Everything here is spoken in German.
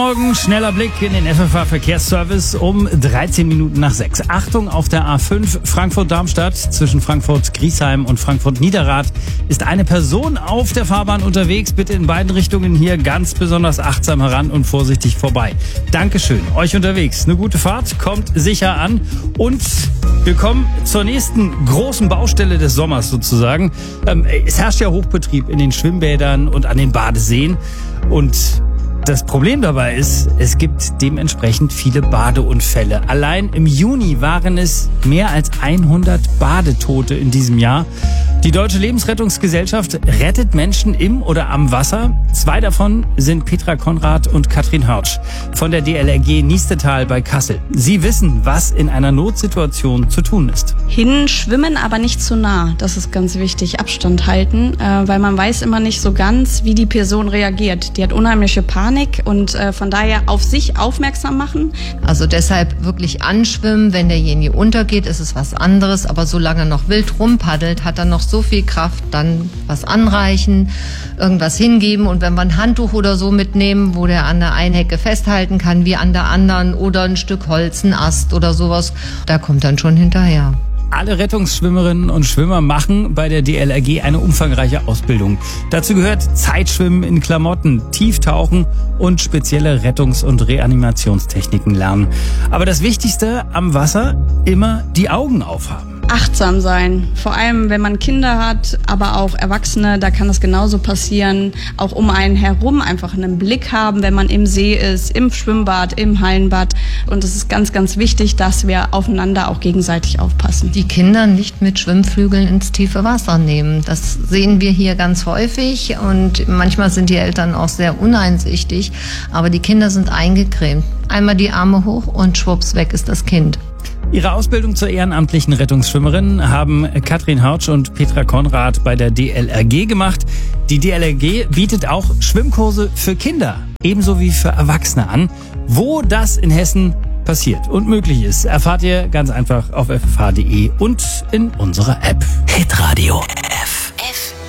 Morgen, schneller Blick in den FFH Verkehrsservice um 13 Minuten nach 6. Achtung, auf der A5 Frankfurt-Darmstadt zwischen Frankfurt-Griesheim und Frankfurt-Niederrad ist eine Person auf der Fahrbahn unterwegs. Bitte in beiden Richtungen hier ganz besonders achtsam heran und vorsichtig vorbei. Dankeschön. Euch unterwegs eine gute Fahrt, kommt sicher an und wir kommen zur nächsten großen Baustelle des Sommers sozusagen. Es herrscht ja Hochbetrieb in den Schwimmbädern und an den Badeseen und das Problem dabei ist, es gibt dementsprechend viele Badeunfälle. Allein im Juni waren es mehr als 100 Badetote in diesem Jahr. Die Deutsche Lebensrettungsgesellschaft rettet Menschen im oder am Wasser. 2 davon sind Petra Konrad und Katrin Hörtsch von der DLRG Niestetal bei Kassel. Sie wissen, was in einer Notsituation zu tun ist. Hinschwimmen, aber nicht zu nah. Das ist ganz wichtig. Abstand halten, weil man weiß immer nicht so ganz, wie die Person reagiert. Die hat unheimliche Panik und von daher auf sich aufmerksam machen. Also deshalb wirklich anschwimmen. Wenn derjenige untergeht, ist es was anderes. Aber solange er noch wild rumpaddelt, hat er noch so viel Kraft, dann was anreichen, irgendwas hingeben und wenn wir ein Handtuch oder so mitnehmen, wo der an der einen Hecke festhalten kann, wie an der anderen oder ein Stück Holz, ein Ast oder sowas, da kommt dann schon hinterher. Alle Rettungsschwimmerinnen und Schwimmer machen bei der DLRG eine umfangreiche Ausbildung. Dazu gehört Zeitschwimmen in Klamotten, Tieftauchen und spezielle Rettungs- und Reanimationstechniken lernen. Aber das Wichtigste am Wasser, immer die Augen aufhaben. Achtsam sein, vor allem wenn man Kinder hat, aber auch Erwachsene, da kann das genauso passieren. Auch um einen herum einfach einen Blick haben, wenn man im See ist, im Schwimmbad, im Hallenbad. Und es ist ganz, ganz wichtig, dass wir aufeinander auch gegenseitig aufpassen. Die Kinder nicht mit Schwimmflügeln ins tiefe Wasser nehmen. Das sehen wir hier ganz häufig und manchmal sind die Eltern auch sehr uneinsichtig. Aber die Kinder sind eingecremt. Einmal die Arme hoch und schwupps, weg ist das Kind. Ihre Ausbildung zur ehrenamtlichen Rettungsschwimmerin haben Katrin Hörtsch und Petra Konrad bei der DLRG gemacht. Die DLRG bietet auch Schwimmkurse für Kinder, ebenso wie für Erwachsene an. Wo das in Hessen passiert und möglich ist, erfahrt ihr ganz einfach auf ffh.de und in unserer App. Hitradio